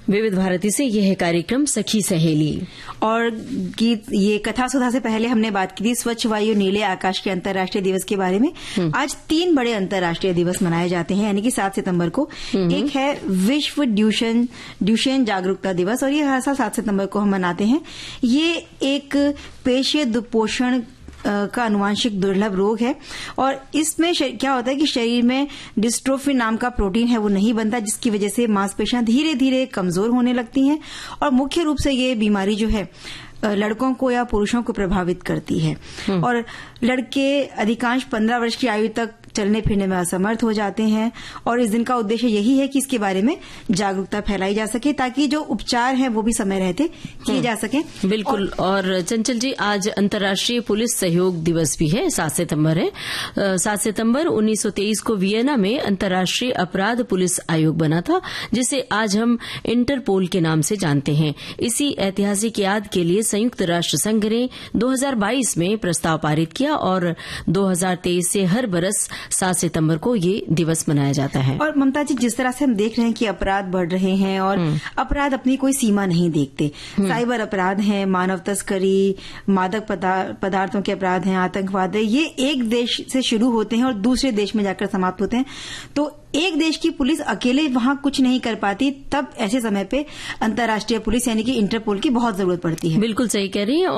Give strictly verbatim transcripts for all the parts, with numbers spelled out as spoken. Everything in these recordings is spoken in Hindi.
विविध भारती से यह है कार्यक्रम सखी सहेली। और गीत ये कथा सुधा से पहले हमने बात की थी स्वच्छ वायु नीले आकाश के अंतर्राष्ट्रीय दिवस के बारे में। आज तीन बड़े अंतर्राष्ट्रीय दिवस मनाए जाते हैं, यानी कि सात सितंबर को। एक है विश्व ड्यूशेन ड्यूशेन जागरूकता दिवस, और ये हर साल सात सितंबर को हम मनाते हैं। ये एक पेशीय दुपोषण का अनुवांशिक दुर्लभ रोग है, और इसमें क्या होता है कि शरीर में डिस्ट्रोफिन नाम का प्रोटीन है वो नहीं बनता, जिसकी वजह से मांसपेशियां धीरे धीरे कमजोर होने लगती हैं। और मुख्य रूप से ये बीमारी जो है लड़कों को या पुरुषों को प्रभावित करती है, और लड़के अधिकांश पंद्रह वर्ष की आयु तक चलने फिरने में असमर्थ हो जाते हैं। और इस दिन का उद्देश्य यही है कि इसके बारे में जागरूकता फैलाई जा सके, ताकि जो उपचार है वो भी समय रहते किए जा सके। बिल्कुल। और, और चंचल जी, आज अंतर्राष्ट्रीय पुलिस सहयोग दिवस भी है, सात सितंबर है। सात सितंबर उन्नीस सौ तेईस को वियना में अंतर्राष्ट्रीय अपराध पुलिस आयोग बना था, जिसे आज हम इंटरपोल के नाम से जानते हैं। इसी ऐतिहासिक याद के लिए संयुक्त राष्ट्र संघ ने दो हज़ार बाईस में प्रस्ताव पारित किया, और दो हज़ार तेईस से हर बरस सात सितंबर को ये दिवस मनाया जाता है। और ममता जी, जिस तरह से हम देख रहे हैं कि अपराध बढ़ रहे हैं, और अपराध अपनी कोई सीमा नहीं देखते। साइबर अपराध हैं, मानव तस्करी, मादक पदार्थों के अपराध हैं, आतंकवाद है, ये एक देश से शुरू होते हैं और दूसरे देश में जाकर समाप्त होते हैं। तो एक देश की पुलिस अकेले वहां कुछ नहीं कर पाती, तब ऐसे समय पे अंतर्राष्ट्रीय पुलिस यानी कि इंटरपोल की बहुत जरूरत पड़ती है। बिल्कुल सही कह रही हैं,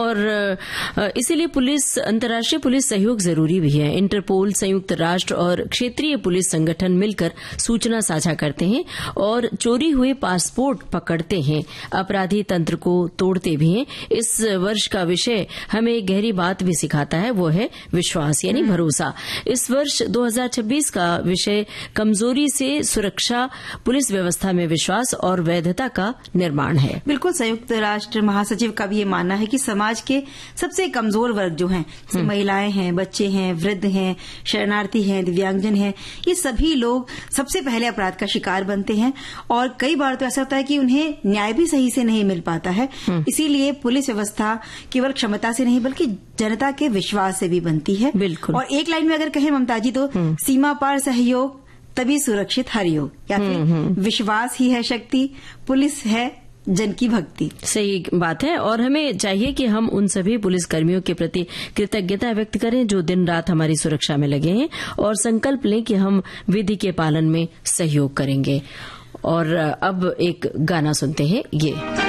और इसीलिए पुलिस अंतर्राष्ट्रीय पुलिस सहयोग जरूरी भी है। इंटरपोल, संयुक्त राष्ट्र और क्षेत्रीय पुलिस संगठन मिलकर सूचना साझा करते हैं और चोरी हुए पासपोर्ट पकड़ते हैं, अपराधी तंत्र को तोड़ते भी हैं। इस वर्ष का विषय हमें एक गहरी बात भी सिखाता है, वो है विश्वास यानी भरोसा। इस वर्ष दो हज़ार छब्बीस का विषय कमजोरी से सुरक्षा, पुलिस व्यवस्था में विश्वास और वैधता का निर्माण है। बिल्कुल। संयुक्त राष्ट्र महासचिव का भी ये मानना है कि समाज के सबसे कमजोर वर्ग जो हैं, जैसे महिलाएं हैं, बच्चे हैं, वृद्ध हैं, शरणार्थी हैं, दिव्यांगजन हैं, ये सभी लोग सबसे पहले अपराध का शिकार बनते हैं। और कई बार तो ऐसा होता है कि उन्हें न्याय भी सही से नहीं मिल पाता है। इसीलिए पुलिस व्यवस्था केवल क्षमता से नहीं बल्कि जनता के विश्वास से भी बनती है। बिल्कुल। और एक लाइन में अगर कहें ममता जी, तो सीमा पार सहयोग तभी सुरक्षित हर योग, या फिर विश्वास ही है शक्ति, पुलिस है जन की भक्ति। सही बात है। और हमें चाहिए कि हम उन सभी पुलिसकर्मियों के प्रति कृतज्ञता व्यक्त करें जो दिन रात हमारी सुरक्षा में लगे हैं, और संकल्प लें कि हम विधि के पालन में सहयोग करेंगे। और अब एक गाना सुनते हैं, ये